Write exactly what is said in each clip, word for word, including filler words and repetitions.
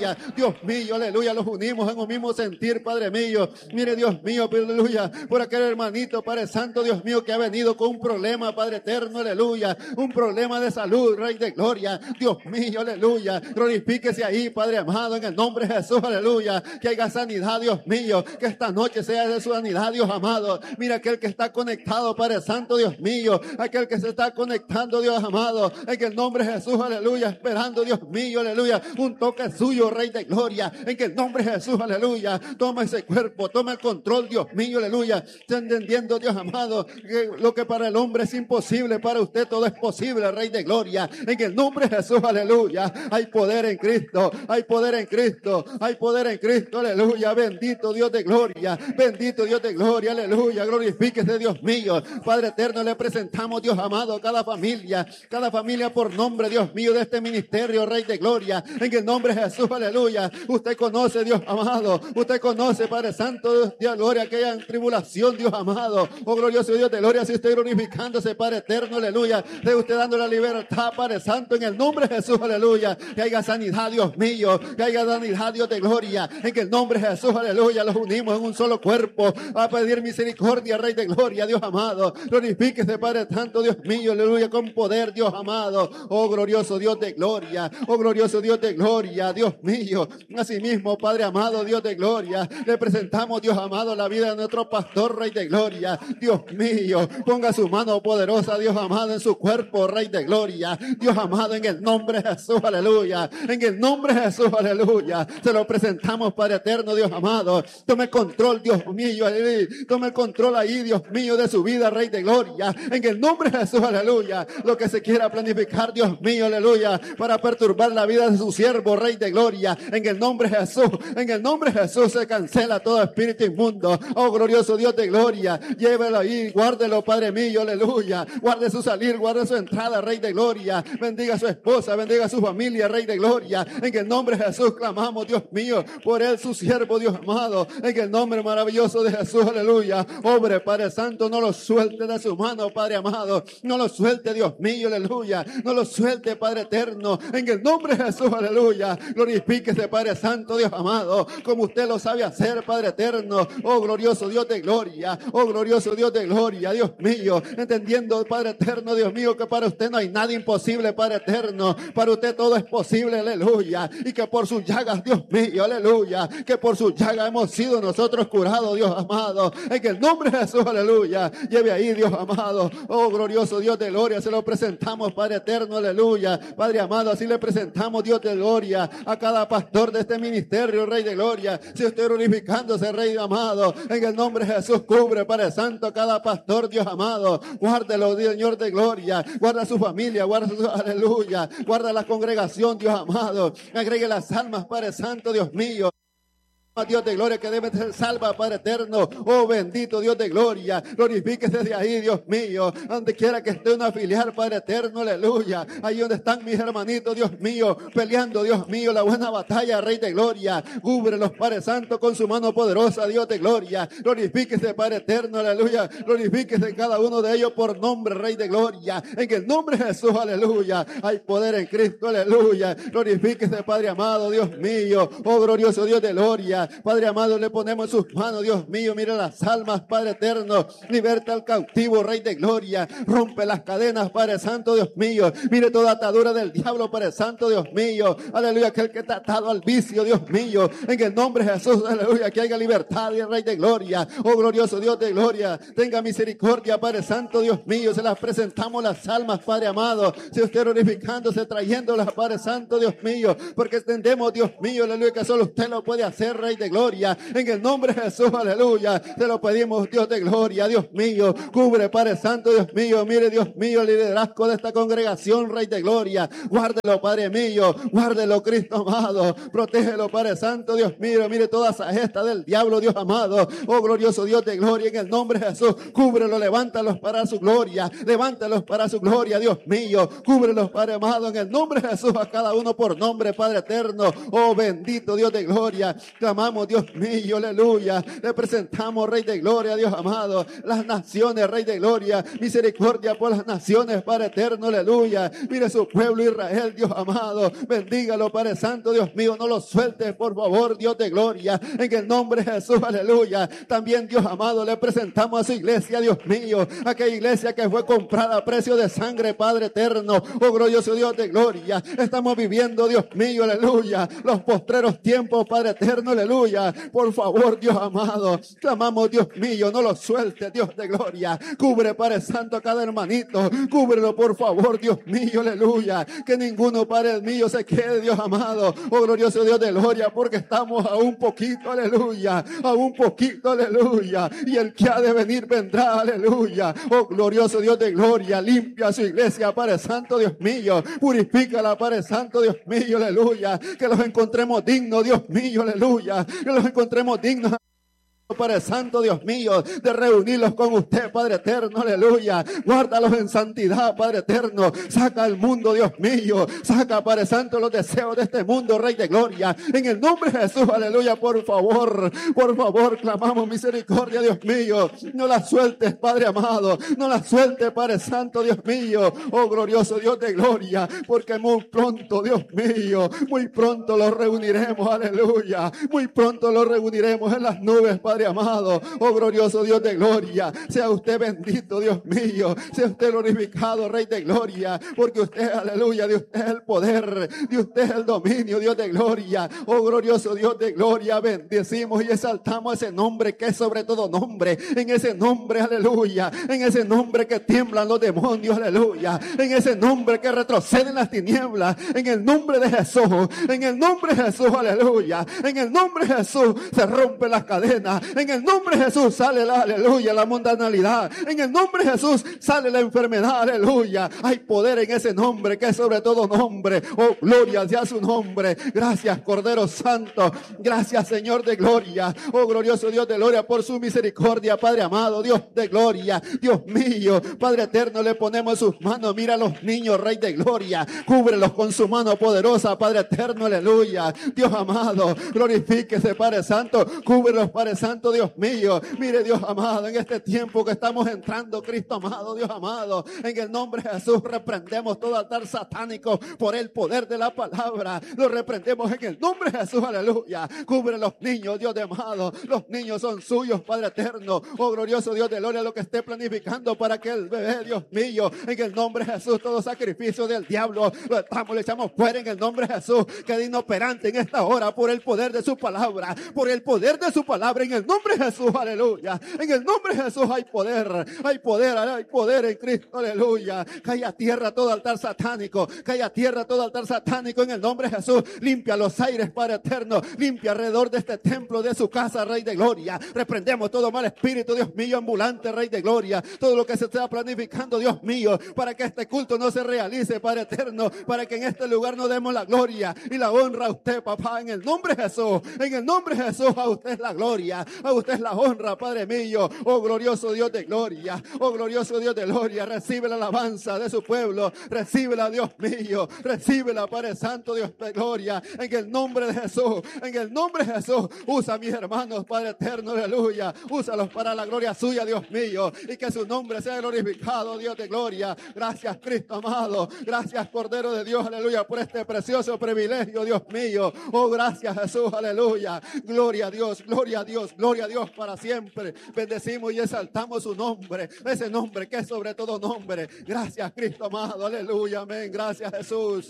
Dios mío, aleluya, los unimos en un mismo sentir, Padre mío. Mire, Dios mío, aleluya, por aquel hermanito, Padre Santo, Dios mío, que ha venido con un problema, Padre eterno, aleluya, un problema de salud, Rey de gloria. Dios mío, aleluya, glorifíquese ahí, Padre amado, en el nombre de Jesús, aleluya, que haya sanidad, Dios mío, que esta noche sea de su sanidad, Dios amado. Mira aquel que está conectado, Padre Santo, Dios mío, aquel que se está conectando, Dios amado, en el nombre de Jesús, aleluya, esperando, Dios mío, aleluya, un toque suyo, Rey de gloria, en el nombre de Jesús, aleluya. Toma ese cuerpo, toma el control, Dios mío, aleluya. Está entendiendo, Dios amado, que lo que para el hombre es imposible, para usted todo es posible, Rey de gloria, en el nombre de Jesús, aleluya. Hay poder en Cristo, hay poder en Cristo, hay poder en Cristo, aleluya. Bendito Dios de gloria, bendito Dios de gloria, aleluya. Glorifíquese, Dios mío. Padre eterno, le presentamos, Dios amado, cada familia, cada familia por nombre, Dios mío, de este ministerio, Rey de gloria, en el nombre de Jesús, aleluya. Usted conoce, Dios amado, usted conoce, Padre Santo, Dios gloria, que haya en tribulación, Dios amado, oh glorioso Dios de gloria, si usted glorificándose, Padre eterno, aleluya, de usted dando la libertad, Padre Santo, en el nombre de Jesús, aleluya, que haya sanidad, Dios mío, que haya sanidad, Dios de gloria, en el nombre de Jesús, aleluya, los unimos en un solo cuerpo, a pedir misericordia, Rey de gloria, Dios amado, glorifíquese, Padre Santo, Dios mío, aleluya, con poder, Dios amado, oh glorioso Dios de gloria, oh glorioso Dios de gloria, Dios mío. Asimismo, Padre amado, Dios de gloria, le presentamos, Dios amado, la vida de nuestro pastor, Rey de gloria. Dios mío, ponga su mano poderosa, Dios amado, en su cuerpo, Rey de gloria. Dios amado, en el nombre de Jesús, aleluya. En el nombre de Jesús, aleluya. Se lo presentamos, Padre eterno, Dios amado. Tome control, Dios mío, aleluya. Tome el control ahí, Dios mío, de su vida, Rey de gloria. En el nombre de Jesús, aleluya. Lo que se quiera planificar, Dios mío, aleluya, para perturbar la vida de su siervo, Rey de gloria, en el nombre de Jesús, en el nombre de Jesús se cancela todo espíritu inmundo. Oh glorioso Dios de gloria, llévelo ahí, guárdelo, Padre mío, aleluya, guarde su salir, guarde su entrada, Rey de gloria, bendiga a su esposa, bendiga a su familia, Rey de gloria, en el nombre de Jesús clamamos, Dios mío, por él, su siervo, Dios amado, en el nombre maravilloso de Jesús, aleluya. Obre, Padre Santo, no lo suelte de su mano, Padre amado, no lo suelte, Dios mío, aleluya, no lo suelte, Padre eterno, en el nombre de Jesús, aleluya. Glorifíquese, Padre Santo, Dios amado, como usted lo sabe hacer, Padre eterno. Oh glorioso Dios de gloria, oh glorioso Dios de gloria, Dios mío, entendiendo, Padre eterno, Dios mío, que para usted no hay nada imposible, Padre eterno, para usted todo es posible, aleluya, y que por sus llagas, Dios mío, aleluya, que por sus llagas hemos sido nosotros curados, Dios amado, en el nombre de Jesús, aleluya. Lleve ahí, Dios amado, oh glorioso Dios de gloria, se lo presentamos, Padre eterno, aleluya. Padre amado, así le presentamos, Dios de gloria, a cada pastor de este ministerio, Rey de gloria. Si usted glorificándose, Rey amado, en el nombre de Jesús, cubre, Padre Santo, a cada pastor, Dios amado, guárdelo, Señor de gloria, guarda su familia, guarda su, aleluya, guarda la congregación, Dios amado, agregue las almas, Padre Santo, Dios mío. Dios de gloria, que debe ser salva, Padre eterno. Oh bendito Dios de gloria, glorifíquese desde ahí, Dios mío, donde quiera que esté una filial, Padre eterno, aleluya. Ahí donde están mis hermanitos, Dios mío, peleando, Dios mío, la buena batalla, Rey de gloria. Cúbrelos, Padre Santo, con su mano poderosa, Dios de gloria. Glorifíquese, Padre eterno, aleluya. Glorifíquese cada uno de ellos por nombre, Rey de gloria. En el nombre de Jesús, aleluya. Hay poder en Cristo, aleluya. Glorifíquese, Padre amado, Dios mío. Oh glorioso Dios de gloria. Padre amado, le ponemos en sus manos, Dios mío, mira las almas, Padre eterno, liberta al cautivo, Rey de gloria, rompe las cadenas, Padre Santo, Dios mío, mire toda atadura del diablo, Padre Santo, Dios mío, aleluya, aquel que está atado al vicio, Dios mío, en el nombre de Jesús, aleluya, que haya libertad, Rey de gloria, oh glorioso Dios de gloria, tenga misericordia, Padre Santo, Dios mío, se las presentamos las almas, Padre amado, si usted glorificándose, trayéndolas, Padre Santo, Dios mío, porque entendemos, Dios mío, aleluya, que solo usted lo puede hacer, Rey de gloria, en el nombre de Jesús, aleluya, te lo pedimos, Dios de gloria, Dios mío, cubre, Padre Santo, Dios mío, mire, Dios mío, el liderazgo de esta congregación, Rey de gloria, guárdelo, Padre mío, guárdelo, Cristo amado, protégelo, Padre Santo, Dios mío, mire toda esa gesta del diablo, Dios amado, oh glorioso Dios de gloria, en el nombre de Jesús, cúbrelo, levántalos para su gloria, levántalos para su gloria, Dios mío, cúbrelos, Padre amado, en el nombre de Jesús, a cada uno por nombre, Padre eterno, oh bendito Dios de gloria, clamamos Clamamos, Dios mío, aleluya. Le presentamos, Rey de gloria, Dios amado, las naciones, Rey de gloria. Misericordia por las naciones, Padre eterno, aleluya. Mire su pueblo Israel, Dios amado. Bendígalo, Padre santo, Dios mío. No lo sueltes, por favor, Dios de gloria. En el nombre de Jesús, aleluya. También, Dios amado, le presentamos a su iglesia, Dios mío. Aquella iglesia que fue comprada a precio de sangre, Padre eterno. Oh, glorioso Dios de gloria. Estamos viviendo, Dios mío, aleluya, los postreros tiempos, Padre eterno, aleluya. Por favor, Dios amado, clamamos, Dios mío, no lo suelte, Dios de gloria. Cubre, Padre santo, a cada hermanito. Cúbrelo, por favor, Dios mío, aleluya. Que ninguno, Padre mío, se quede, Dios amado. Oh, glorioso Dios de gloria, porque estamos a un poquito, aleluya. A un poquito, aleluya. Y el que ha de venir vendrá, aleluya. Oh, glorioso Dios de gloria, limpia a su iglesia, Padre santo, Dios mío. Purifícala, Padre santo, Dios mío, aleluya. Que los encontremos dignos, Dios mío, aleluya. Que los encontremos dignos, Padre santo, Dios mío, de reunirlos con usted, Padre eterno, aleluya. Guárdalos en santidad, Padre eterno. Saca al mundo, Dios mío. Saca, Padre santo, los deseos de este mundo, Rey de gloria. En el nombre de Jesús, aleluya, por favor, por favor, clamamos misericordia, Dios mío. No la sueltes, Padre amado. No la sueltes, Padre santo, Dios mío. Oh, glorioso Dios de gloria, porque muy pronto, Dios mío, muy pronto los reuniremos, aleluya. Muy pronto los reuniremos en las nubes, Padre amado. Oh, glorioso Dios de gloria, sea usted bendito, Dios mío. Sea usted glorificado, Rey de gloria, porque usted, aleluya, de usted es el poder, de usted es el dominio, Dios de gloria. Oh, glorioso Dios de gloria, bendecimos y exaltamos ese nombre que es sobre todo nombre. En ese nombre, aleluya, en ese nombre que tiemblan los demonios, aleluya, en ese nombre que retroceden las tinieblas, en el nombre de Jesús, en el nombre de Jesús, aleluya, en el nombre de Jesús se rompen las cadenas. En el nombre de Jesús sale la, aleluya, la mundanalidad. En el nombre de Jesús sale la enfermedad, aleluya. Hay poder en ese nombre que es sobre todo nombre. Oh, gloria sea su nombre. Gracias, Cordero Santo. Gracias, Señor de gloria. Oh, glorioso Dios de gloria, por su misericordia, Padre amado, Dios de gloria. Dios mío, Padre eterno, le ponemos sus manos. Mira a los niños, Rey de gloria. Cúbrelos con su mano poderosa, Padre eterno, aleluya. Dios amado, glorifíquese, Padre Santo. Cúbrelos, Padre Santo, Dios mío. Mire, Dios amado, en este tiempo que estamos entrando, Cristo amado, Dios amado, en el nombre de Jesús reprendemos todo altar satánico por el poder de la palabra. Lo reprendemos en el nombre de Jesús, aleluya. Cubre los niños, Dios de amado. Los niños son suyos, Padre eterno. Oh, glorioso Dios de gloria, lo que esté planificando para que el bebé, Dios mío, en el nombre de Jesús, todo sacrificio del diablo lo estamos, le echamos fuera en el nombre de Jesús. Quede inoperante en esta hora por el poder de su palabra, por el poder de su palabra, en el nombre de Jesús, aleluya. En el nombre de Jesús hay poder, hay poder, hay poder en Cristo, aleluya. Cae a tierra todo altar satánico, cae a tierra todo altar satánico en el nombre de Jesús. Limpia los aires, Padre eterno, limpia alrededor de este templo, de su casa, Rey de gloria. Reprendemos todo mal espíritu, Dios mío, ambulante, Rey de gloria. Todo lo que se está planificando, Dios mío, para que este culto no se realice, Padre eterno, para que en este lugar no demos la gloria y la honra a usted, papá, en el nombre de Jesús. En el nombre de Jesús, a usted es la gloria, a usted es la honra, Padre mío. Oh, glorioso Dios de gloria, oh, glorioso Dios de gloria, recibe la alabanza de su pueblo, recíbela, Dios mío, recíbela, Padre Santo, Dios de gloria, en el nombre de Jesús, en el nombre de Jesús. Usa a mis hermanos, Padre eterno, aleluya, úsalos para la gloria suya, Dios mío, y que su nombre sea glorificado, Dios de gloria. Gracias, Cristo amado, gracias, Cordero de Dios, aleluya, por este precioso privilegio, Dios mío. Oh, gracias, Jesús, aleluya, gloria a Dios, gloria a Dios, gloria a Dios para siempre. Bendecimos y exaltamos su nombre, ese nombre que es sobre todo nombre. Gracias, Cristo amado, aleluya, amén. Gracias, Jesús.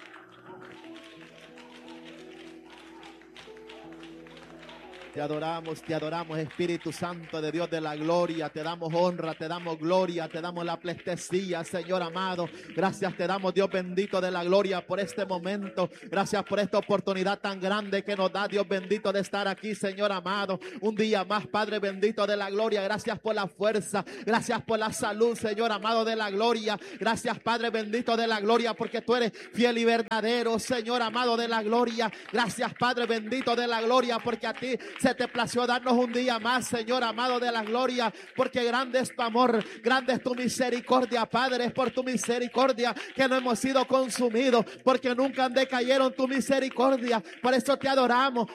Te adoramos, te adoramos, Espíritu Santo de Dios de la gloria. Te damos honra, te damos gloria, te damos la pleitesía, Señor amado. Gracias te damos, Dios bendito de la gloria, por este momento. Gracias por esta oportunidad tan grande que nos da, Dios bendito, de estar aquí, Señor amado. Un día más, Padre bendito de la gloria. Gracias por la fuerza, gracias por la salud, Señor amado de la gloria. Gracias, Padre bendito de la gloria, porque tú eres fiel y verdadero, Señor amado de la gloria. Gracias, Padre bendito de la gloria, porque a ti se te plació darnos un día más, Señor amado de la gloria, porque grande es tu amor, grande es tu misericordia, Padre. Es por tu misericordia que no hemos sido consumidos, porque nunca decayeron tu misericordia. Por eso te adoramos, por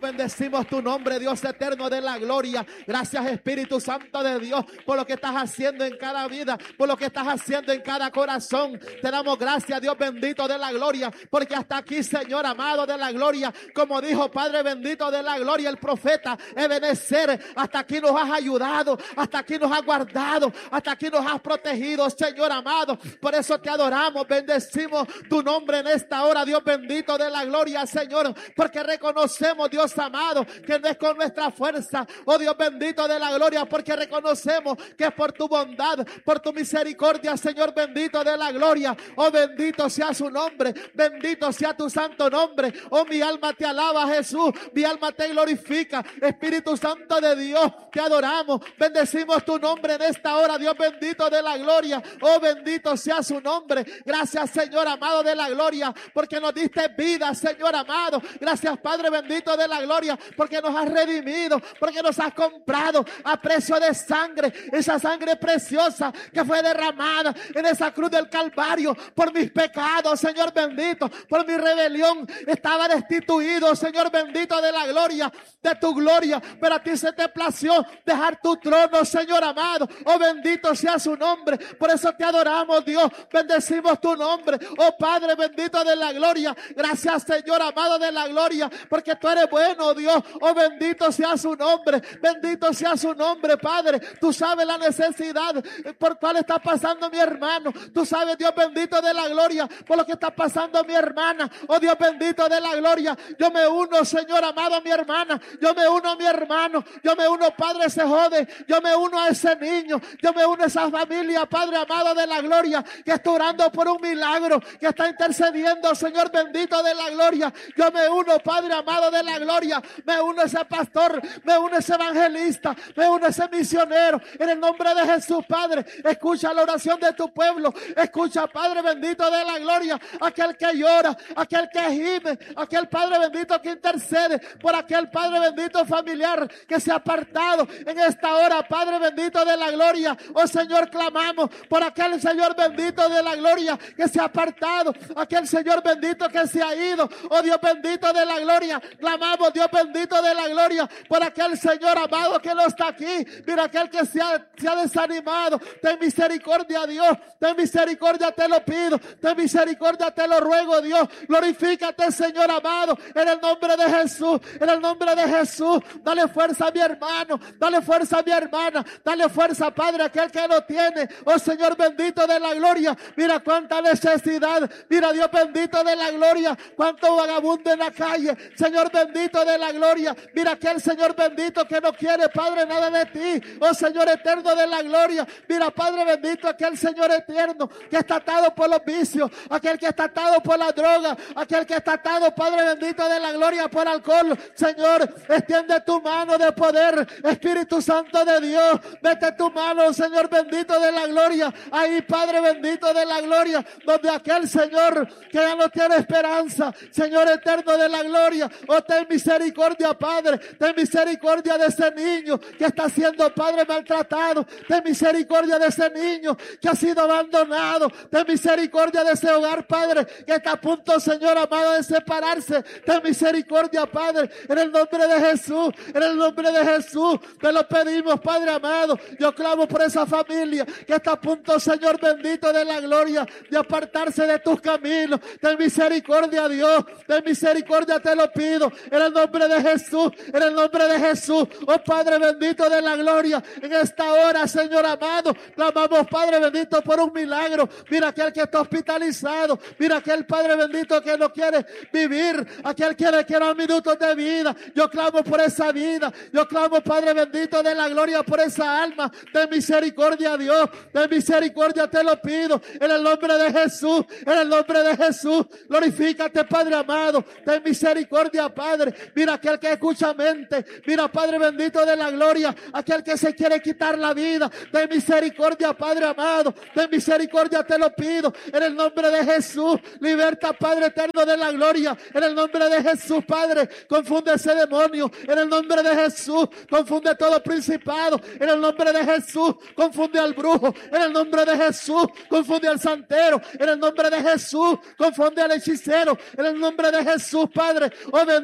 Bendecimos tu nombre, Dios eterno de la gloria. Gracias, Espíritu Santo de Dios, por lo que estás haciendo en cada vida, por lo que estás haciendo en cada corazón. Te damos gracias, Dios bendito de la gloria, porque hasta aquí, Señor amado de la gloria, como dijo Padre bendito de la gloria, el profeta Ebenezer, hasta aquí nos has ayudado, hasta aquí nos has guardado, hasta aquí nos has protegido, Señor amado. Por eso te adoramos, bendecimos tu nombre en esta hora, Dios bendito de la gloria, Señor, porque reconocemos, Dios amado, que no es con nuestra fuerza, oh Dios bendito de la gloria, porque reconocemos que es por tu bondad, por tu misericordia, Señor bendito de la gloria. Oh, bendito sea su nombre, bendito sea tu santo nombre. Oh, mi alma te alaba, Jesús, mi alma te glorifica. Espíritu Santo de Dios, te adoramos, bendecimos tu nombre en esta hora, Dios bendito de la gloria. Oh, bendito sea su nombre. Gracias, Señor amado de la gloria, porque nos diste vida, Señor amado. Gracias, Padre bendito de la gloria, porque nos has redimido, porque nos has comprado a precio de sangre, esa sangre preciosa que fue derramada en esa cruz del Calvario por mis pecados, Señor bendito, por mi rebelión. Estaba destituido, Señor bendito de la gloria, de tu gloria, pero a ti se te plació dejar tu trono, Señor amado. Oh, bendito sea su nombre. Por eso te adoramos, Dios, bendecimos tu nombre, oh Padre bendito de la gloria. Gracias, Señor amado de la gloria, porque tú eres bueno, Dios. Oh, bendito sea su nombre, bendito sea su nombre, Padre. Tú sabes la necesidad por cual está pasando mi hermano. Tú sabes, Dios bendito de la gloria, por lo que está pasando mi hermana. Oh, Dios bendito de la gloria, yo me uno, Señor amado, a mi hermana. Yo me uno a mi hermano. Yo me uno, Padre, ese joven. Yo me uno a ese niño. Yo me uno a esa familia, Padre amado de la gloria, que está orando por un milagro, que está intercediendo, Señor bendito de la gloria. Yo me uno, Padre amado de la gloria. Me uno a ese pastor, me uno a ese evangelista, me uno a ese misionero. En el nombre de Jesús, Padre, escucha la oración de tu pueblo. Escucha, Padre bendito de la gloria, aquel que llora, aquel que gime, aquel Padre bendito que intercede por aquel Padre bendito familiar que se ha apartado en esta hora, Padre bendito de la gloria. Oh Señor, clamamos por aquel Señor bendito de la gloria que se ha apartado, aquel Señor bendito que se ha ido. Oh Dios bendito de la gloria, clamamos, Dios bendito de la gloria, por aquel Señor amado que no está aquí. Mira, aquel que se ha, se ha desanimado. Ten misericordia, Dios, ten misericordia, te lo pido, ten misericordia, te lo ruego, Dios. Glorifícate, Señor amado, en el nombre de Jesús, en el nombre de Jesús. Dale fuerza a mi hermano, dale fuerza a mi hermana, dale fuerza, Padre, a aquel que no tiene. Oh Señor bendito de la gloria, mira cuánta necesidad, mira, Dios bendito de la gloria, cuánto vagabundo en la calle, Señor bendito de la gloria. Mira aquel Señor bendito que no quiere, Padre, nada de ti. Oh Señor eterno de la gloria, mira, Padre bendito, aquel Señor eterno que está atado por los vicios, aquel que está atado por la droga, aquel que está atado, Padre bendito de la gloria, por alcohol. Señor, extiende tu mano de poder, Espíritu Santo de Dios, mete tu mano, Señor bendito de la gloria, ahí, Padre bendito de la gloria, donde aquel Señor que ya no tiene esperanza, Señor eterno de la gloria. Oh, ten misericordia, Padre, ten misericordia de ese niño que está siendo, Padre, maltratado. Ten misericordia de ese niño que ha sido abandonado. Ten misericordia de ese hogar, Padre, que está a punto, Señor amado, de separarse. Ten misericordia, Padre, en el nombre de Jesús, en el nombre de Jesús, te lo pedimos, Padre amado. Yo clamo por esa familia que está a punto, Señor bendito de la gloria, de apartarse de tus caminos. Ten misericordia, Dios, ten misericordia, te lo pido, en el nombre de Jesús, en el nombre de Jesús. Oh Padre bendito de la gloria, en esta hora, Señor amado, clamamos, Padre bendito, por un milagro. Mira aquel que está hospitalizado, mira aquel Padre bendito que no quiere vivir, aquel que le quiera minutos de vida. Yo clamo por esa vida, yo clamo, Padre bendito de la gloria, por esa alma. Ten misericordia, Dios, ten misericordia, te lo pido, en el nombre de Jesús, en el nombre de Jesús. Glorifícate, Padre amado, ten misericordia, Padre. Mira aquel que escucha mente, mira, Padre bendito de la gloria, aquel que se quiere quitar la vida. Ten misericordia, Padre amado, ten misericordia, te lo pido, en el nombre de Jesús. Liberta, Padre eterno de la gloria, en el nombre de Jesús, Padre. Confunde ese demonio, en el nombre de Jesús. Confunde todo principado, en el nombre de Jesús. Confunde al brujo, en el nombre de Jesús. Confunde al santero, en el nombre de Jesús. Confunde al hechicero, en el nombre de Jesús, Padre. Oh, bendito sea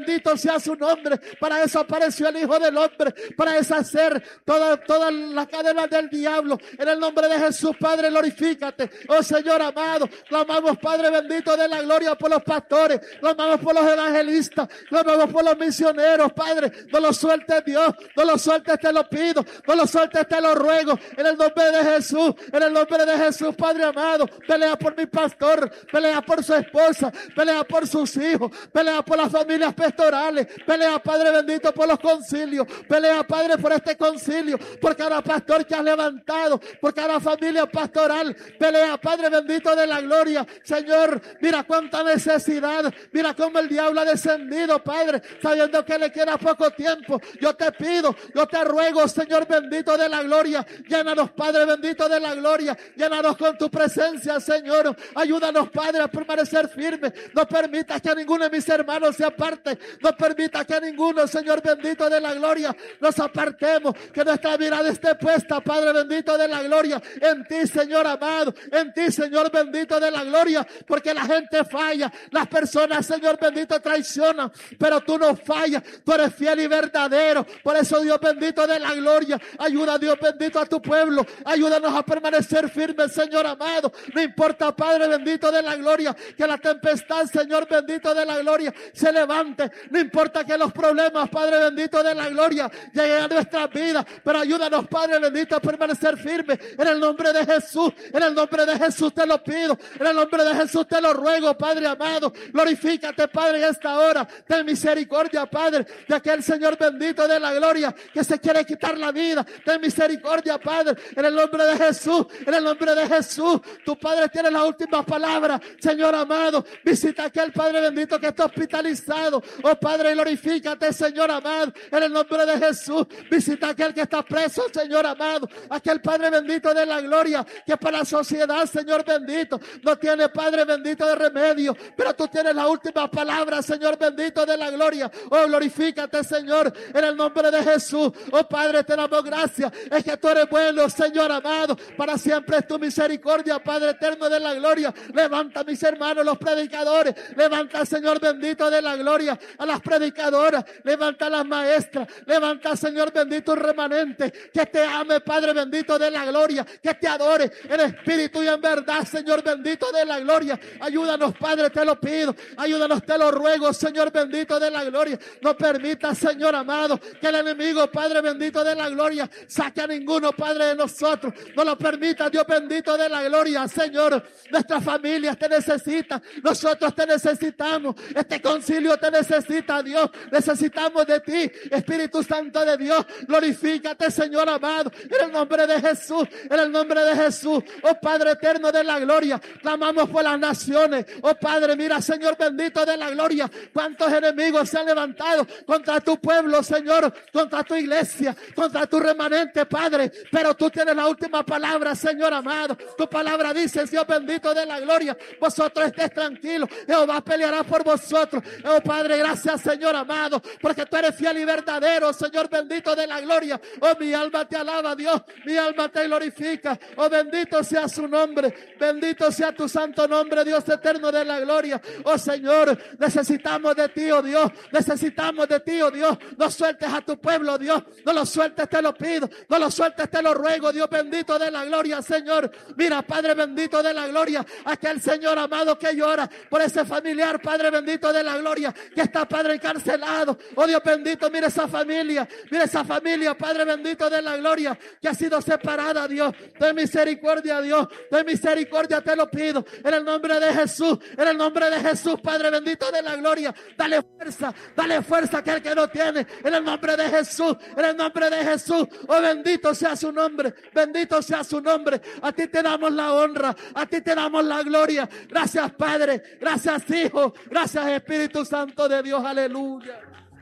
sea su nombre. Para eso apareció el Hijo del Hombre, para deshacer todas toda las cadenas del diablo. En el nombre de Jesús, Padre, glorifícate. Oh Señor amado, clamamos, Padre bendito de la gloria, por los pastores, clamamos por los evangelistas, clamamos por los misioneros, Padre. No los sueltes, Dios, no los sueltes, te lo pido, no los sueltes, te lo ruego, en el nombre de Jesús, en el nombre de Jesús, Padre amado. Pelea por mi pastor, pelea por su esposa, pelea por sus hijos, pelea por las familias pastorales, pelea, Padre bendito, por los concilios, pelea, Padre, por este concilio, por cada pastor que has levantado, por cada familia pastoral, pelea, Padre bendito de la gloria. Señor, mira cuánta necesidad, mira cómo el diablo ha descendido, Padre, sabiendo que le queda poco tiempo. Yo te pido, yo te ruego, Señor bendito de la gloria, llénanos, Padre bendito de la gloria, llénanos con tu presencia, Señor. Ayúdanos, Padre, a permanecer firmes. No permitas que ninguno de mis hermanos se aparte, no permitas que ninguno, Señor bendito de la gloria, nos apartemos, que nuestra mirada esté puesta, Padre bendito de la gloria, en ti, Señor amado, en ti, Señor bendito de la gloria, porque la gente falla, las personas, Señor bendito, traicionan, pero tú no fallas, tú eres fiel y verdadero. Por eso, Dios bendito de la gloria, ayuda, Dios bendito, a tu pueblo, ayúdanos a permanecer firmes, Señor amado. No importa, Padre bendito de la gloria, que la tempestad, Señor bendito de la gloria, se levante, no importa que los problemas, Padre bendito de la gloria, lleguen a nuestras vidas, pero ayúdanos, Padre bendito, a permanecer firmes, en el nombre de Jesús, en el nombre de Jesús te lo pido, en el nombre de Jesús te lo ruego, Padre amado. Glorifícate, Padre, en esta hora, ten misericordia, Padre, de aquel Señor bendito de la gloria que se quiere quitar la vida. Ten misericordia, Padre, en el nombre de Jesús, en el nombre de Jesús. Tu Padre tiene la última palabra, Señor amado. Visita a aquel Padre bendito que está hospitalizado. Oh Padre, glorifícate, Señor amado, en el nombre de Jesús. Visita a aquel que está preso, Señor amado, aquel Padre bendito de la gloria que para la sociedad, Señor bendito, no tiene, Padre bendito, de remedio, pero tú tienes la última palabra, Señor bendito de la gloria. Oh, glorifícate, Señor, en el nombre de Jesús. Oh Padre, te damos gracias, es que tú eres bueno, Señor amado, para siempre es tu misericordia, Padre eterno de la gloria. Levanta, mis hermanos, los predicadores, levanta, Señor bendito de la gloria, a las predicadoras, levanta a las maestras, levanta, Señor bendito, un remanente que te ame, Padre bendito de la gloria, que te adore en espíritu y en verdad, Señor bendito de la gloria. Ayúdanos, Padre, te lo pido, ayúdanos, te lo ruego, Señor bendito de la gloria. No permita, Señor amado, que el enemigo, Padre bendito de la gloria, saque a ninguno, Padre, de nosotros. No lo permita, Dios bendito de la gloria, Señor. Nuestras familias te necesitan, nosotros te necesitamos, este concilio te necesita, Dios. Necesitamos de ti, Espíritu Santo de Dios. Glorifícate, Señor amado, en el nombre de Jesús, en el nombre de Jesús. Oh Padre eterno de la gloria, clamamos por las naciones. Oh Padre, mira, Señor bendito de la gloria, cuántos enemigos se han levantado contra tu pueblo, Señor, contra tu iglesia, contra tu remanente, Padre, pero tú tienes la última palabra, Señor amado. Tu palabra dice, Dios bendito de la gloria, vosotros estés tranquilos, Jehová peleará por vosotros. Oh Padre, gracias, Señor amado, porque tú eres fiel y verdadero, Señor bendito de la gloria. Oh, mi alma te alaba, Dios, mi alma te glorifica. Oh, bendito sea su nombre, bendito sea tu santo nombre, Dios eterno de la gloria. Oh Señor, necesitamos de ti, oh Dios, necesitamos de ti, oh Dios. No sueltes a tu pueblo, Dios, no lo sueltes, te lo pido, no lo sueltes, te lo ruego, Dios bendito de la gloria, Señor. Mira, Padre bendito de la gloria, aquel Señor amado que llora por ese familiar, Padre bendito de la gloria, que está, Padre, encarcelado. Oh Dios bendito, mira esa familia, mira esa familia, Padre bendito de la gloria, que ha sido separada, Dios. Ten misericordia, Dios, ten misericordia, te lo pido, en el nombre de Jesús, en el nombre de Jesús, Padre bendito de la gloria. Dale fuerza, dale fuerza a aquel que no tiene, en el nombre de Jesús, en el nombre de Jesús. Oh, bendito sea su nombre, bendito sea su nombre. A ti te damos la honra, a ti te damos la gloria. Gracias, Padre, gracias, Hijo, gracias, Espíritu Santo de Dios, aleluya.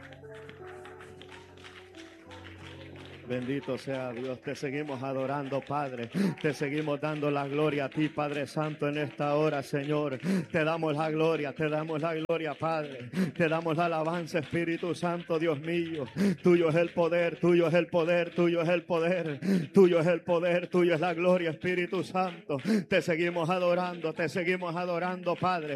Bendito sea Dios, te seguimos adorando, Padre, te seguimos dando la gloria a ti, Padre Santo, en esta hora, Señor. Te damos la gloria, te damos la gloria, Padre, te damos la alabanza, Espíritu Santo, Dios mío. Tuyo es el poder, tuyo es el poder, tuyo es el poder, tuyo es el poder, tuyo es la gloria, Espíritu Santo. Te seguimos adorando, te seguimos adorando, Padre.